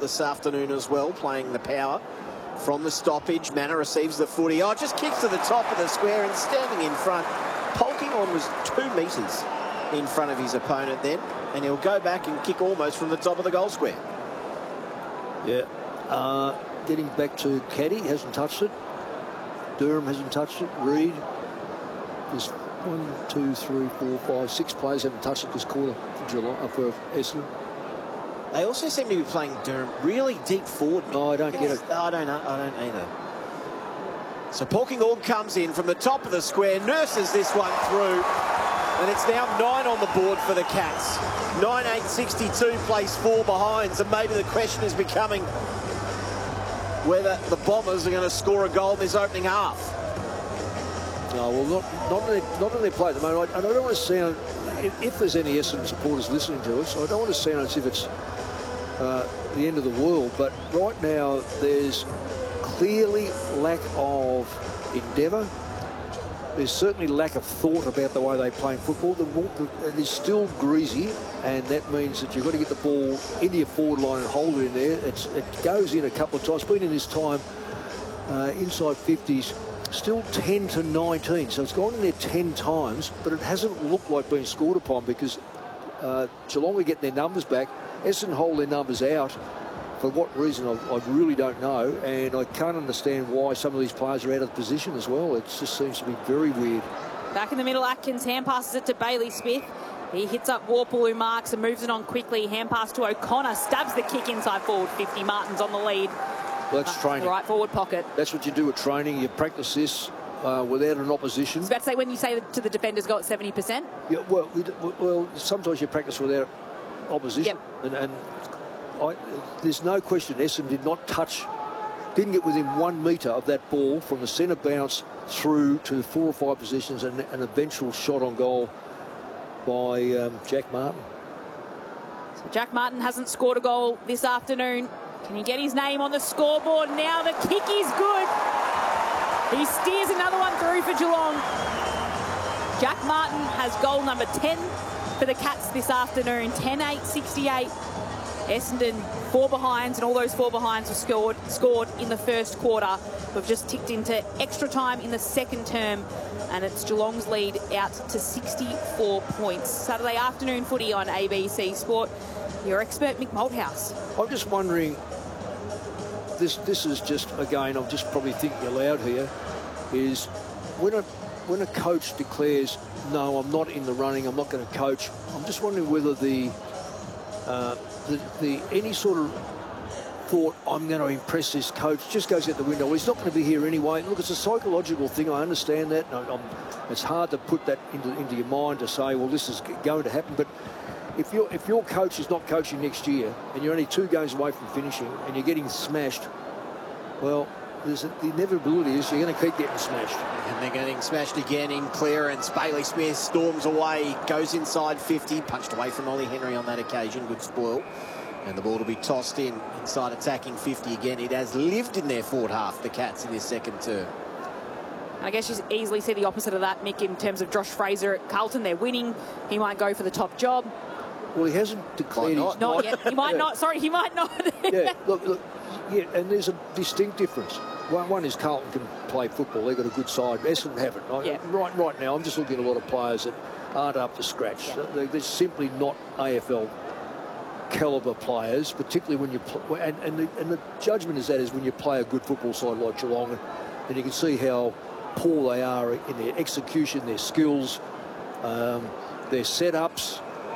this afternoon as well, playing the power from the stoppage. Manor receives the footy. Oh, just kicks to the top of the square and standing in front. Polkinghorne was 2 metres in front of his opponent then, and he'll go back and kick almost from the top of the goal square. Yeah. Getting back to Caddy, hasn't touched it. Durham hasn't touched it. Reid. There's 1, 2, 3, 4, 5, 6 players haven't touched it this quarter for Essendon. They also seem to be playing Durham really deep forward. No, I don't get it. I don't know. I don't either. So Polkinghorne comes in from the top of the square, nurses this one through, and it's now 9 on the board for the Cats. 9-8-62 plays 4 behinds, and maybe the question is becoming whether the Bombers are going to score a goal in this opening half. No, well, not in their play at the moment. I don't want to sound, if there's any Essendon supporters listening to us, I don't want to sound as if it's the end of the world, but right now there's clearly lack of endeavour. There's certainly lack of thought about the way they play football. It is still greasy, and that means that you've got to get the ball into your forward line and hold it in there. It goes in a couple of times. Been in this time inside 50s, still 10-19. So it's gone in there 10 times, but it hasn't looked like being scored upon because Geelong are getting their numbers back. Essendon hold their numbers out. For what reason, I really don't know, and I can't understand why some of these players are out of position as well. It just seems to be very weird. Back in the middle, Atkins hand passes it to Bailey Smith. He hits up Warple, who marks and moves it on quickly. Hand pass to O'Connor, stabs the kick inside forward 50. Martin's on the lead. Well, that's training. The right forward pocket. That's what you do at training. You practice this without an opposition. I was about to say, when you say to the defenders go at 70%? Yeah, well, sometimes you practice without opposition. Yep. And there's no question Essendon didn't get within 1 metre of that ball from the centre bounce through to 4 or 5 positions and an eventual shot on goal by Jack Martin. So Jack Martin hasn't scored a goal this afternoon. Can he get his name on the scoreboard now? The kick is good. He steers another one through for Geelong. Jack Martin has goal number 10 for the Cats this afternoon. 10-8-68. Essendon 4 behinds, and all those 4 behinds were scored in the first quarter. We've just ticked into extra time in the second term, and it's Geelong's lead out to 64 points. Saturday afternoon footy on ABC Sport. Your expert, Mick Malthouse. I'm just wondering, this is just, again, I'm just probably thinking aloud here, is when a coach declares, no, I'm not in the running, I'm not going to coach, I'm just wondering whether any sort of thought, I'm going to impress this coach, just goes out the window. Well, he's not going to be here anyway. Look, it's a psychological thing. I understand that. It's hard to put that into your mind to say, well, this is going to happen. But if your coach is not coaching next year and you're only 2 games away from finishing and you're getting smashed, well, the inevitability is you're going to keep getting smashed. And they're getting smashed again in clearance. Bailey Smith storms away, goes inside 50, punched away from Ollie Henry on that occasion. Good spoil. And the ball will be tossed inside attacking 50 again. It has lived in their forward half, the Cats, in this second term. I guess you easily see the opposite of that, Mick, in terms of Josh Fraser at Carlton. They're winning. He might go for the top job. Well, he hasn't declared he's not yet. He might not. Sorry, he might not. Yeah, look, yeah, and there's a distinct difference. One is Carlton can play football. They've got a good side. Essendon haven't. Yeah. Right now, I'm just looking at a lot of players that aren't up to scratch. Yeah. They're simply not AFL calibre players, particularly when you play. And the judgment is when you play a good football side like Geelong, and you can see how poor they are in their execution, their skills, their setups.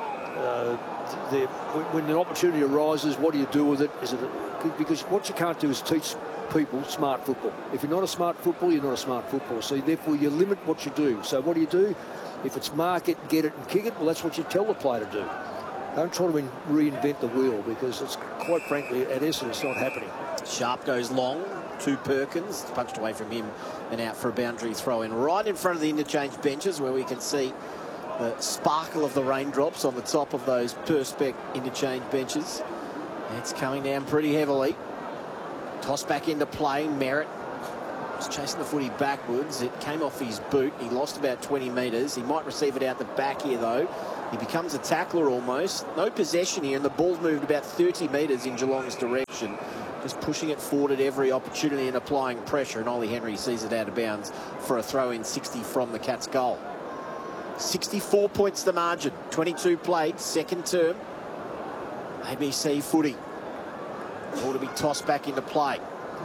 When an opportunity arises, what do you do with it? Because what you can't do is teach people smart football. If you're not a smart football, you're not a smart football. So therefore you limit what you do. So what do? If it's mark it, get it and kick it, well, that's what you tell the player to do. Don't try to reinvent the wheel, because it's, quite frankly, at Essendon, it's not happening. Sharp goes long to Perkins, punched away from him and out for a boundary throw in right in front of the interchange benches, where we can see the sparkle of the raindrops on the top of those Perspex interchange benches. It's coming down pretty heavily. Toss back into play. Merritt was chasing the footy backwards. It came off his boot. He lost about 20 metres. He might receive it out the back here, though. He becomes a tackler almost. No possession here, and the ball's moved about 30 metres in Geelong's direction. Just pushing it forward at every opportunity and applying pressure, and Ollie Henry sees it out of bounds for a throw-in 60 from the Cats' goal. 64 points the margin, 22 played, second term. ABC footy. Ball to be tossed back into play.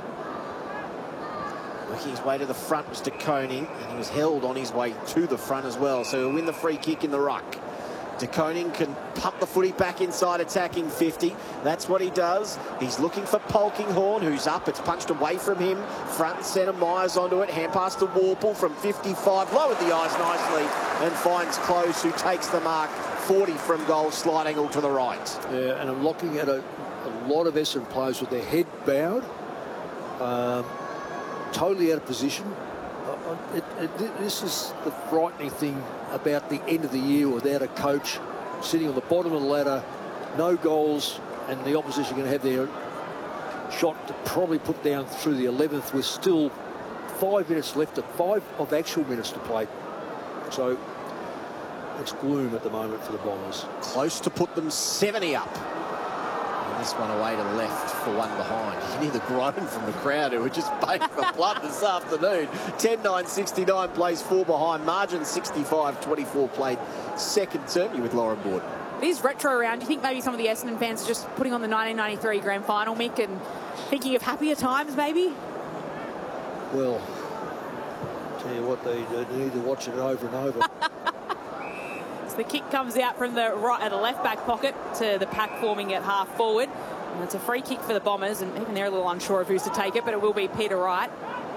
Working his way to the front was De Koning, and he was held on his way to the front as well, so he'll win the free kick in the ruck. De Koning can pump the footy back inside, attacking 50. That's what he does. He's looking for Polkinghorne, who's up. It's punched away from him. Front and centre, Myers onto it. Hand pass to Warple from 55. Lowered the eyes nicely and finds Close, who takes the mark. 40 from goal, sliding all to the right. Yeah, and I'm looking at a lot of Essendon players with their head bowed. Totally out of position. This is the frightening thing about the end of the year without a coach, sitting on the bottom of the ladder, no goals, and the opposition going to have their shot to probably put down through the 11th with still 5 minutes left, 5 of actual minutes to play. So it's gloom at the moment for the Bombers. Close to put them 70 up. And this one away to left for one behind. You can hear the groan from the crowd who were just paying for blood this afternoon. 10-9-69 plays 4 behind. Margin 65-24 played second term. You with Lauren Board. These retro round, do you think maybe some of the Essendon fans are just putting on the 1993 grand final, Mick, and thinking of happier times maybe? Well, tell you what, they need to watch it over and over. The kick comes out from the right at the left back pocket to the pack forming at half forward, and it's a free kick for the Bombers, and even they're a little unsure of who's to take it, but it will be Peter Wright.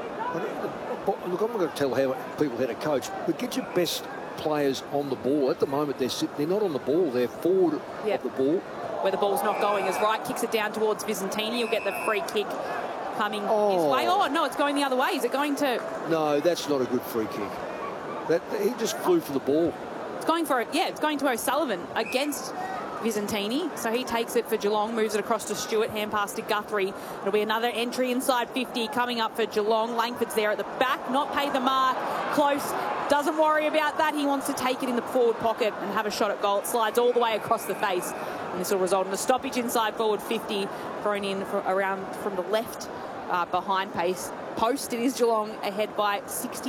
Look, I'm not going to tell how people how to coach, but get your best players on the ball. At the moment, they're not on the ball, they're forward of the ball. Where the ball's not going as Wright kicks it down towards Visentini. You'll get the free kick coming his way. Oh, no, it's going the other way. Is it going to... No, that's not a good free kick. He just flew for the ball. It's going for it. Yeah, it's going to O'Sullivan against Visentini. So he takes it for Geelong, moves it across to Stewart, hand pass to Guthrie. It'll be another entry inside 50 coming up for Geelong. Langford's there at the back, not paid the mark. Close, doesn't worry about that. He wants to take it in the forward pocket and have a shot at goal. It slides all the way across the face. And this will result in a stoppage inside forward 50, thrown in around from the left behind post. It is Geelong ahead by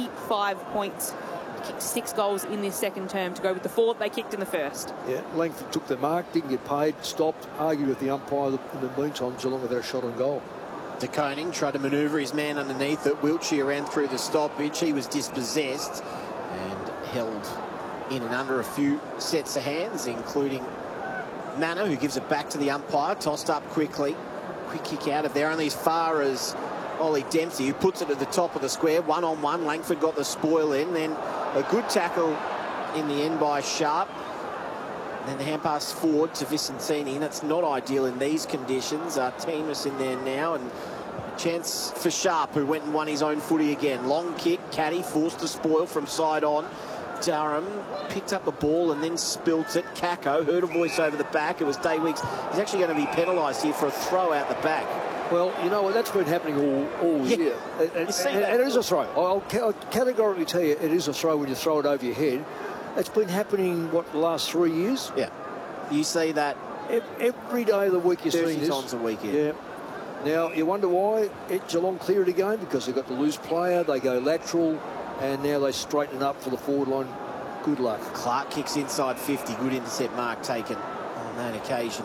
65 points. Kicked 6 goals in this second term to go with the 4 they kicked in the first. Yeah, Langford took the mark, didn't get paid, stopped, argued with the umpire. In the meantime, Geelong with a shot on goal. De Koning tried to manoeuvre his man underneath it. Wiltshire ran through the stoppage. He was dispossessed and held in and under a few sets of hands, including Manor, who gives it back to the umpire. Tossed up quickly. Quick kick out of there, only as far as Ollie Dempsey, who puts it at the top of the square. 1-on-1. Langford got the spoil in. Then a good tackle in the end by Sharp. And then the hand pass forward to Visentini. And it's not ideal in these conditions. Teamus in there now. And a chance for Sharp, who went and won his own footy again. Long kick. Caddy forced to spoil from side on. Durham picked up the ball and then spilt it. Kako heard a voice over the back. It was Day Weeks. He's actually going to be penalised here for a throw out the back. Well, you know what, that's been happening all year. And it is a throw. I'll categorically tell you it is a throw when you throw it over your head. It's been happening, what, the last 3 years? Yeah. You see that every day of the week you're seeing this. 30 times a week, yeah. Now, you wonder why Geelong clear it again? Because they've got the loose player, they go lateral, and now they straighten it up for the forward line. Good luck. Clark kicks inside 50. Good intercept mark taken on that occasion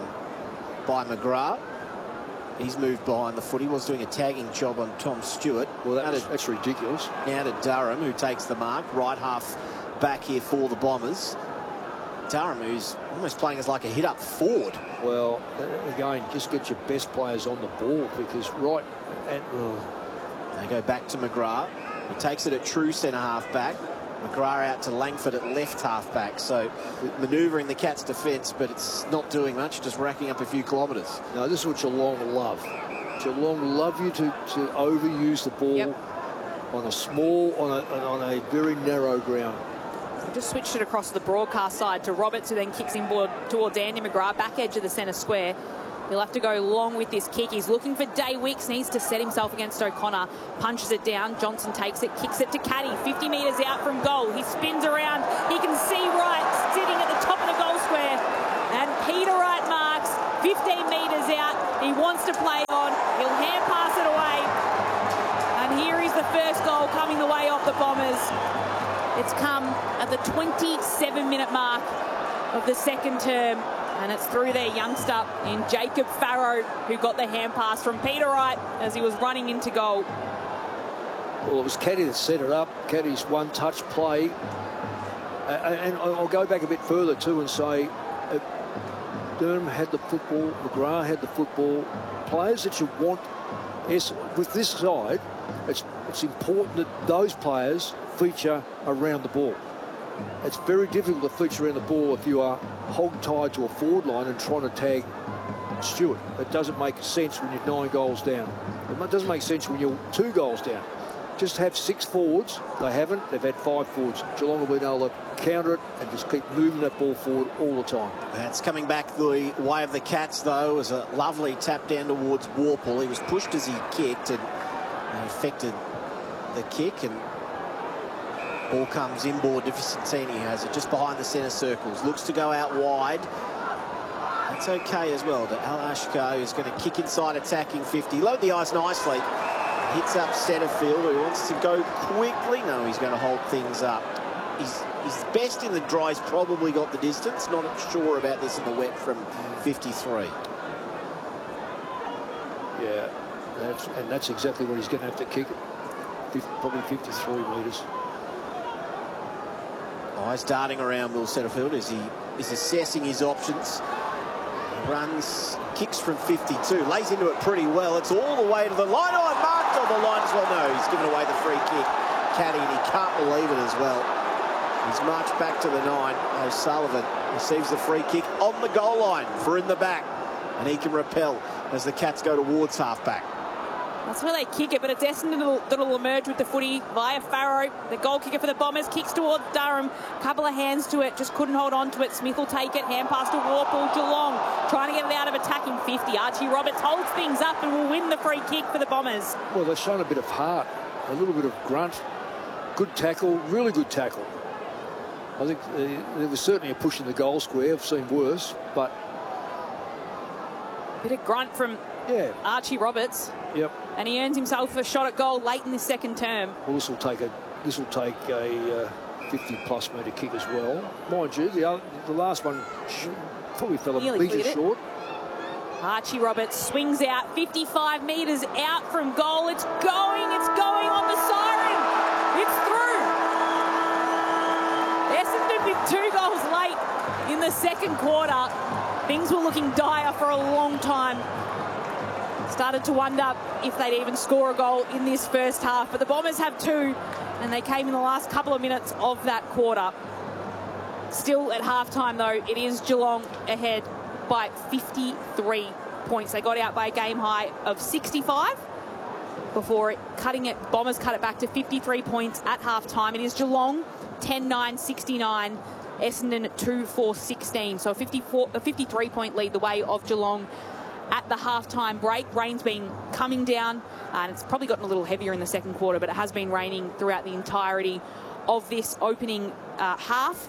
by McGrath. He's moved behind the foot. He was doing a tagging job on Tom Stewart. Well, that's ridiculous. Now to Durham, who takes the mark. Right half back here for the Bombers. Durham, who's almost playing as like a hit-up forward. Well, again, just get your best players on the ball because They go back to McGrath. He takes it at true centre-half back. McGrath out to Langford at left half-back. So manoeuvring the Cats' defence, but it's not doing much, just racking up a few kilometres. No, this is what Geelong love. Geelong love you to overuse the ball on a very narrow ground. Just switched it across the broadcast side to Roberts, who then kicks inboard towards Andy McGrath, back edge of the centre square. He'll have to go long with this kick. He's looking for Day Weeks, needs to set himself against O'Connor. Punches it down. Johnson takes it, kicks it to Caddy. 50 metres out from goal. He spins around. He can see Wright sitting at the top of the goal 15 metres out. He wants to play on. He'll hand pass it away. And here is the first goal coming the way of the Bombers. It's come at the 27-minute mark of the second term. And it's through their youngster in Jacob Farrow, who got the hand pass from Peter Wright as he was running into goal. Well, it was Caddy that set it up. Caddy's one-touch play. And I'll go back a bit further too and say Durham had the football, McGrath had the football. Players that you want, with this side, it's important that those players feature around the ball. It's very difficult to feature around the ball if you are hog-tied to a forward line and trying to tag Stewart. It doesn't make sense when you're 9 goals down. It doesn't make sense when you're 2 goals down. Just have 6 forwards. They haven't. They've had 5 forwards. Geelong have been able to counter it and just keep moving that ball forward all the time. That's coming back the way of the Cats, though. It was a lovely tap down towards Warple. He was pushed as he kicked and affected the kick, and ball comes inboard to Vicentini, who has it just behind the centre circles. Looks to go out wide. That's okay as well. To Al Ashko is going to kick inside attacking 50. Load the ice nicely. Hits up centre field. He wants to go quickly. No, he's going to hold things up. He's best in the dry. He's probably got the distance. Not sure about this in the wet from 53. Yeah, that's exactly what he's going to have to kick it. Probably 53 metres. Eyes darting around Will Setterfield as he is assessing his options. He runs, kicks from 52, lays into it pretty well. It's all the way to the line. Oh, and marked on the line as well. No, he's given away the free kick. Caddy, and he can't believe it as well. He's marched back to the 9. O'Sullivan receives the free kick on the goal line for in the back. And he can repel as the Cats go towards half-back. That's where they kick it, but it's Essendon that'll emerge with the footy via Farrow. The goal kicker for the Bombers kicks towards Durham. Couple of hands to it, just couldn't hold on to it. Smith will take it, hand pass to Warple. Geelong trying to get it out of attacking 50. Archie Roberts holds things up and will win the free kick for the Bombers. Well, they've shown a bit of heart, a little bit of grunt. Good tackle, really good tackle. I think there was certainly a push in the goal square. I've seen worse, but... Bit of grunt from Archie Roberts. Yep. And he earns himself a shot at goal late in the second term. Well, this will take a 50-plus metre kick as well. Mind you, the last one probably fell a metre short. Archie Roberts swings out 55 metres out from goal. It's going on the siren. It's through. Essendon with 2 goals late in the second quarter. Things were looking dire for a long time. Started to wonder if they'd even score a goal in this first half. But the Bombers have 2, and they came in the last couple of minutes of that quarter. Still at halftime, though, it is Geelong ahead by 53 points. They got out by a game high of 65 before Bombers cut it back to 53 points at halftime. It is Geelong 10-9-69. Essendon 2-4-16. So a 53-point lead the way of Geelong at the halftime break. Rain's been coming down, and it's probably gotten a little heavier in the second quarter, but it has been raining throughout the entirety of this opening half.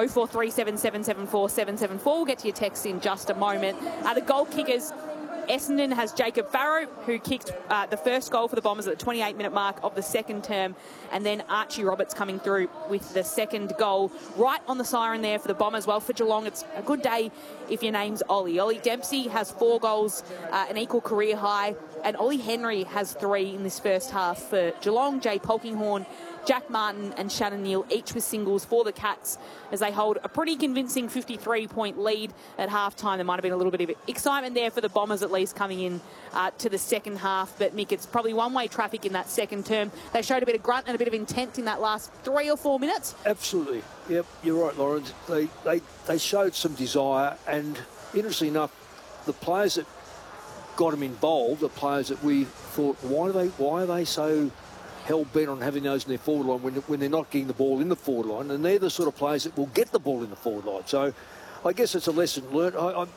0437774774. We'll get to your texts in just a moment. The goal kickers, Essendon has Jacob Farrow, who kicked the first goal for the Bombers at the 28-minute mark of the second term, and then Archie Roberts coming through with the second goal. Right on the siren there for the Bombers. Well, for Geelong, it's a good day if your name's Ollie. Ollie Dempsey has 4 goals, an equal career high, and Ollie Henry has 3 in this first half for Geelong. Jay Polkinghorne, Jack Martin and Shannon Neal, each with singles for the Cats as they hold a pretty convincing 53-point lead at halftime. There might have been a little bit of excitement there for the Bombers, at least coming in to the second half. But, Mick, it's probably one-way traffic in that second term. They showed a bit of grunt and a bit of intent in that last 3 or 4 minutes. Absolutely. Yep, you're right, Lauren. They showed some desire, and interestingly enough, the players that got them involved, the players that we thought, why are they so hell-bent on having those in their forward line when they're not getting the ball in the forward line, and they're the sort of players that will get the ball in the forward line. So I guess it's a lesson learned.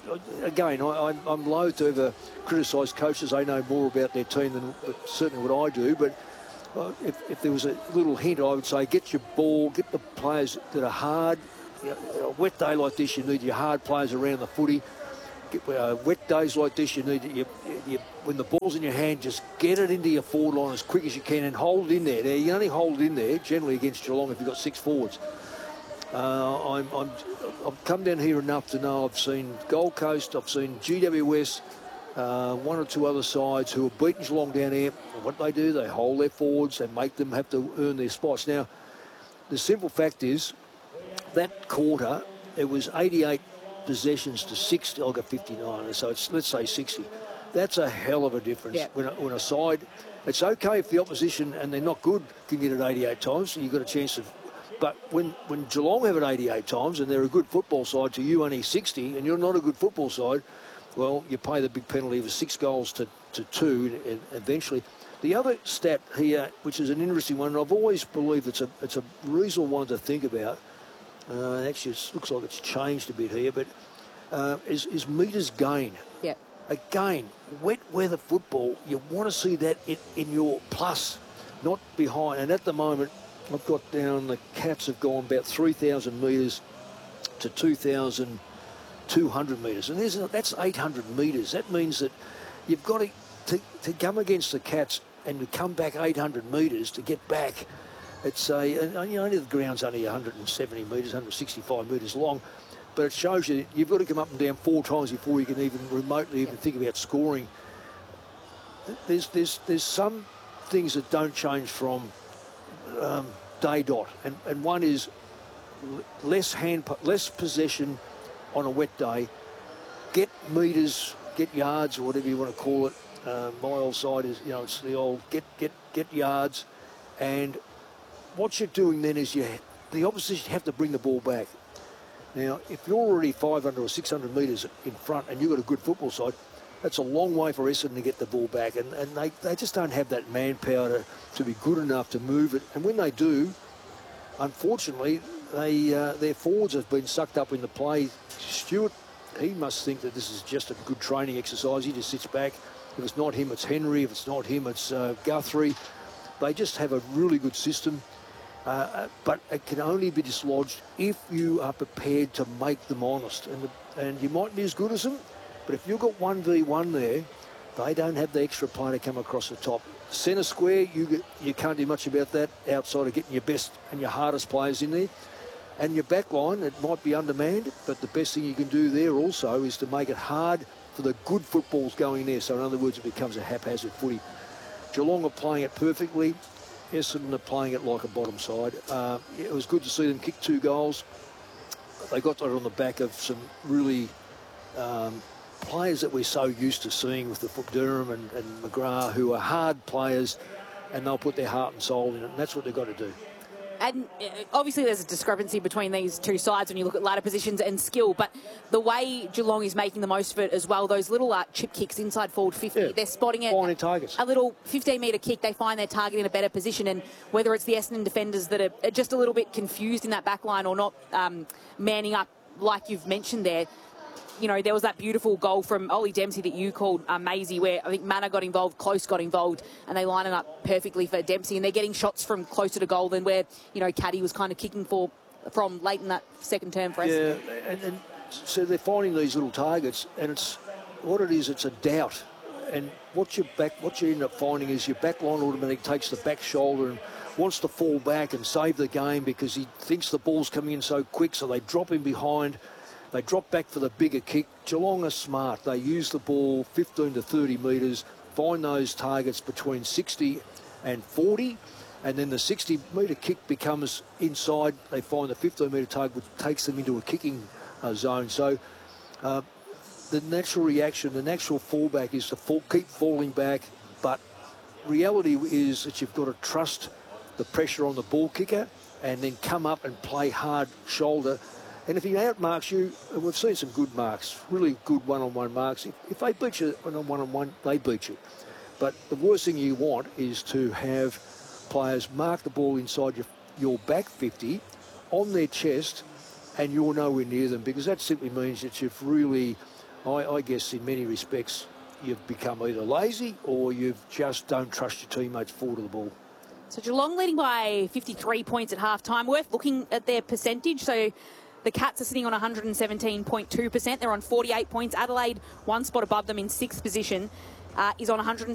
I'm loath to ever criticise coaches. They know more about their team than certainly what I do, but if there was a little hint, I would say get your ball, get the players that are hard. A wet day like this, you need your hard players around the footy. Wet days like this, you need when the ball's in your hand, just get it into your forward line as quick as you can and hold it in there. Now, you only hold it in there generally against Geelong if you've got 6 forwards. I've come down here enough to know I've seen Gold Coast, I've seen GWS, one or two other sides who have beaten Geelong down here. And what do, they hold their forwards and make them have to earn their spots. Now, the simple fact is that quarter, it was 88 possessions to 60. I got 59, so it's, let's say 60. That's a hell of a difference. Yeah. When a side, it's okay if the opposition, and they're not good, can get it 88 times, so you've got a chance of. But when Geelong have it 88 times and they're a good football side to you only 60 and you're not a good football side, well, you pay the big penalty of 6 goals to 2 and eventually. The other stat here, which is an interesting one, and I've always believed it's a reasonable one to think about. Actually, it looks like it's changed a bit here, but is metres gain. Yeah. Again, wet weather football, you want to see that in your plus, not behind. And at the moment, I've got down the Cats have gone about 3,000 metres to 2,200 metres. And that's 800 metres. That means that you've got to come against the Cats and to come back 800 metres to get back. It's only the ground's only 170 metres, 165 metres long. But it shows you you've got to come up and down 4 times before you can even remotely even think about scoring. There's some things that don't change from day dot, and one is less possession on a wet day. Get metres, get yards, or whatever you want to call it. My old side is, it's the old get yards, and what you're doing then is the opposition have to bring the ball back. Now, if you're already 500 or 600 metres in front and you've got a good football side, that's a long way for Essendon to get the ball back. And they just don't have that manpower to be good enough to move it. And when they do, unfortunately, their forwards have been sucked up in the play. Stewart, he must think that this is just a good training exercise. He just sits back. If it's not him, it's Henry. If it's not him, it's Guthrie. They just have a really good system. But it can only be dislodged if you are prepared to make them honest. And you might be as good as them, but if you've got 1v1 there, they don't have the extra play to come across the top. Centre square, you can't do much about that outside of getting your best and your hardest players in there. And your back line, it might be undermanned, but the best thing you can do there also is to make it hard for the good footballs going there. So in other words, it becomes a haphazard footy. Geelong are playing it perfectly. Essendon are playing it like a bottom side. It was good to see them kick 2 goals. They got that on the back of some really players that we're so used to seeing with the Durham and McGrath, who are hard players, and they'll put their heart and soul in it, and that's what they've got to do. And obviously there's a discrepancy between these two sides when you look at ladder positions and skill, but the way Geelong is making the most of it as well, those little chip kicks inside forward 50, they're spotting it. Finding targets. A little 15-metre kick, they find their target in a better position, and whether it's the Essendon defenders that are just a little bit confused in that back line or not manning up like you've mentioned there. There was that beautiful goal from Ollie Dempsey that you called Maisie, where I think Manor got involved, Close got involved, and they line it up perfectly for Dempsey. And they're getting shots from closer to goal than where, Caddy was kind of kicking from late in that second term for us. Yeah, and so they're finding these little targets, and it's a doubt. And what you end up finding is your back line automatically takes the back shoulder and wants to fall back and save the game because he thinks the ball's coming in so quick, so they drop him behind. They drop back for the bigger kick. Geelong are smart. They use the ball 15 to 30 metres, find those targets between 60 and 40, and then the 60-metre kick becomes inside. They find the 15-metre target, which takes them into a kicking zone. So the natural reaction, the natural fallback is to keep falling back, but reality is that you've got to trust the pressure on the ball kicker and then come up and play hard shoulder. And if he outmarks you, we've seen some good marks, really good one-on-one marks. If they beat you on a one-on-one, they beat you. But the worst thing you want is to have players mark the ball inside your back 50 on their chest and you're nowhere near them, because that simply means that you've really, I guess in many respects, you've become either lazy or you just don't trust your teammates forward to the ball. So Geelong leading by 53 points at half-time. Worth looking at their percentage. So The Cats are sitting on 117.2%. They're on 48 points. Adelaide, one spot above them in 6th position, is on 107.